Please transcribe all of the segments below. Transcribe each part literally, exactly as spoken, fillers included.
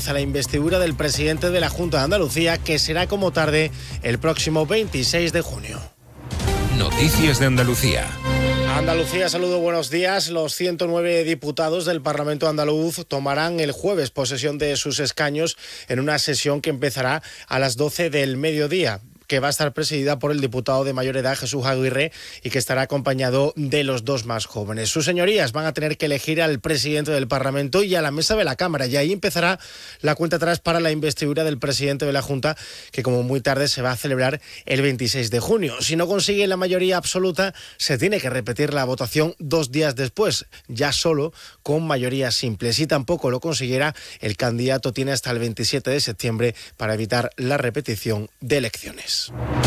comienza la investidura del presidente de la Junta de Andalucía, que será como tarde el próximo veintiséis de junio. Noticias de Andalucía. Andalucía, saludo, buenos días. Los ciento nueve diputados del Parlamento andaluz tomarán el jueves posesión de sus escaños en una sesión que empezará a las doce del mediodía, que va a estar presidida por el diputado de mayor edad, Jesús Aguirre, y que estará acompañado de los dos más jóvenes. Sus señorías van a tener que elegir al presidente del Parlamento y a la mesa de la Cámara, y ahí empezará la cuenta atrás para la investidura del presidente de la Junta, que como muy tarde se va a celebrar el veintiséis de junio. Si no consigue la mayoría absoluta, se tiene que repetir la votación dos días después, ya solo con mayoría simple. Si tampoco lo consiguiera, el candidato tiene hasta el veintisiete de septiembre para evitar la repetición de elecciones.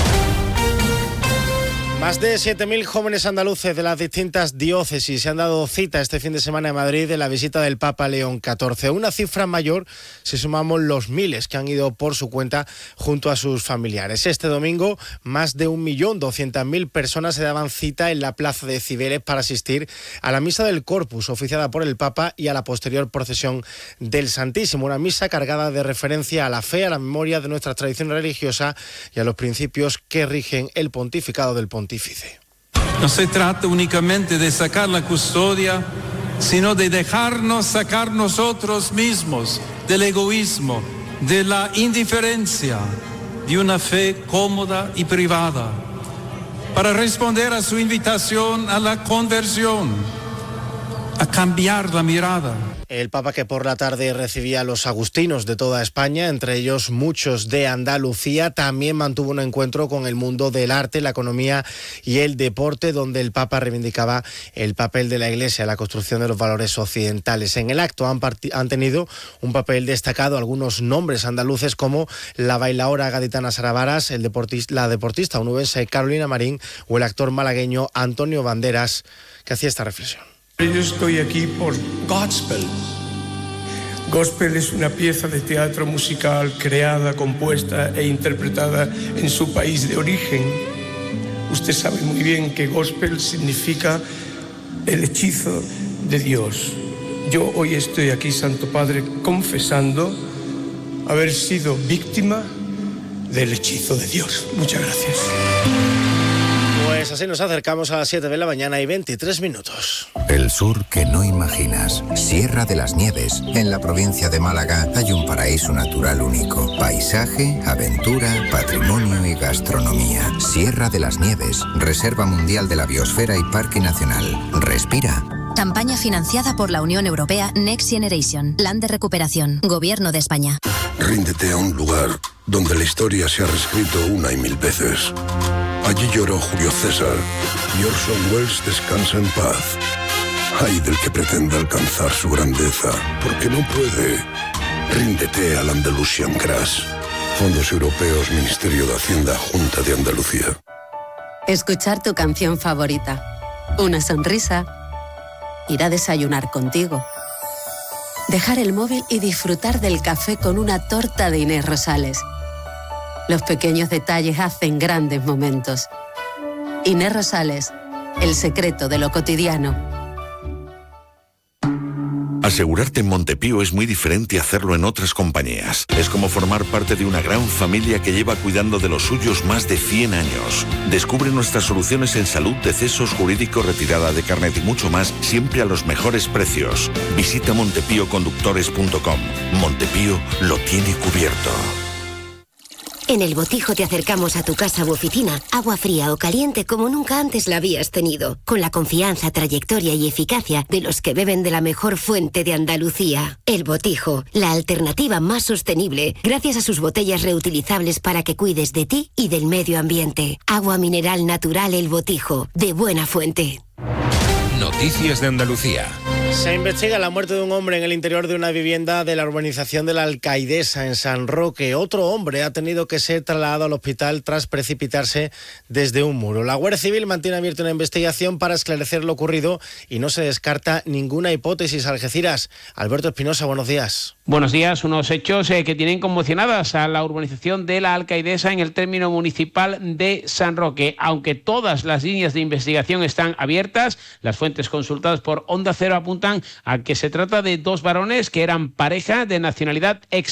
Más de siete mil jóvenes andaluces de las distintas diócesis se han dado cita este fin de semana en Madrid en la visita del Papa León catorce. Una cifra mayor si sumamos los miles que han ido por su cuenta junto a sus familiares. Este domingo, más de un millón doscientas mil personas se daban cita en la plaza de Cibeles para asistir a la misa del Corpus oficiada por el Papa y a la posterior procesión del Santísimo. Una misa cargada de referencia a la fe, a la memoria de nuestra tradición religiosa y a los principios que rigen el pontificado del pontífice. No se trata únicamente de sacar la custodia, sino de dejarnos sacar nosotros mismos del egoísmo, de la indiferencia, de una fe cómoda y privada, para responder a su invitación a la conversión, a cambiar la mirada. El Papa, que por la tarde recibía a los agustinos de toda España, entre ellos muchos de Andalucía, también mantuvo un encuentro con el mundo del arte, la economía y el deporte, donde el Papa reivindicaba el papel de la Iglesia en la construcción de los valores occidentales. En el acto han, han tenido un papel destacado algunos nombres andaluces como la bailaora gaditana Sara Varas, el deportista, la deportista onubense Carolina Marín o el actor malagueño Antonio Banderas, que hacía esta reflexión. Yo estoy aquí por Gospel. Gospel es una pieza de teatro musical creada, compuesta e interpretada en su país de origen. Usted sabe muy bien que Gospel significa el hechizo de Dios. Yo hoy estoy aquí, Santo Padre, confesando haber sido víctima del hechizo de Dios. Muchas gracias. Pues así nos acercamos a las siete de la mañana y veintitrés minutos. El sur que no imaginas. Sierra de las Nieves. En la provincia de Málaga hay un paraíso natural único. Paisaje, aventura, patrimonio y gastronomía. Sierra de las Nieves. Reserva Mundial de la Biosfera y Parque Nacional. Respira. Campaña financiada por la Unión Europea Next Generation. Plan de recuperación. Gobierno de España. Ríndete a un lugar donde la historia se ha reescrito una y mil veces. Allí lloró Julio César y Orson Welles descansa en paz. Ay del que pretenda alcanzar su grandeza, porque no puede. Ríndete al Andalusian Crash. Fondos Europeos, Ministerio de Hacienda, Junta de Andalucía. Escuchar tu canción favorita. Una sonrisa. Ir a desayunar contigo. Dejar el móvil y disfrutar del café con una torta de Inés Rosales. Los pequeños detalles hacen grandes momentos. Inés Rosales, el secreto de lo cotidiano. Asegurarte en Montepío es muy diferente a hacerlo en otras compañías. Es como formar parte de una gran familia que lleva cuidando de los suyos más de cien años. Descubre nuestras soluciones en salud, decesos, jurídico, retirada de carnet y mucho más, siempre a los mejores precios. Visita montepío conductores punto com. Montepío lo tiene cubierto. En El Botijo te acercamos a tu casa u oficina, agua fría o caliente como nunca antes la habías tenido, con la confianza, trayectoria y eficacia de los que beben de la mejor fuente de Andalucía. El Botijo, la alternativa más sostenible, gracias a sus botellas reutilizables para que cuides de ti y del medio ambiente. Agua mineral natural El Botijo, de buena fuente. Noticias de Andalucía. Se investiga la muerte de un hombre en el interior de una vivienda de la urbanización de la Alcaidesa, en San Roque. Otro hombre ha tenido que ser trasladado al hospital tras precipitarse desde un muro. La Guardia Civil mantiene abierta una investigación para esclarecer lo ocurrido y no se descarta ninguna hipótesis. Algeciras, Alberto Espinosa, buenos días. Buenos días. Unos hechos eh, que tienen conmocionadas a la urbanización de la Alcaidesa en el término municipal de San Roque. Aunque todas las líneas de investigación están abiertas, las fuentes consultadas por Onda Cero apuntan a que se trata de dos varones que eran pareja de nacionalidad ex